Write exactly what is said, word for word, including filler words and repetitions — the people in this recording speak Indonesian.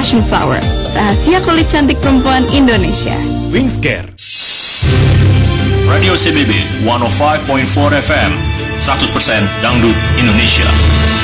Passion Flower, rahasia kulit cantik perempuan Indonesia. Wings Care. Radio C B B seratus lima koma empat F M, seratus persen dangdut Indonesia.